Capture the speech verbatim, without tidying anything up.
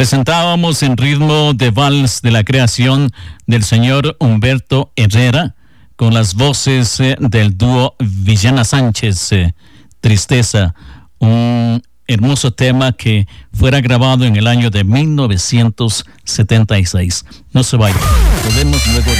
Presentábamos en ritmo de vals de la creación del señor Humberto Herrera con las voces eh, del dúo Villana Sánchez, eh, Tristeza, un hermoso tema que fuera grabado en el año de mil novecientos setenta y seis. No se vaya, podemos luego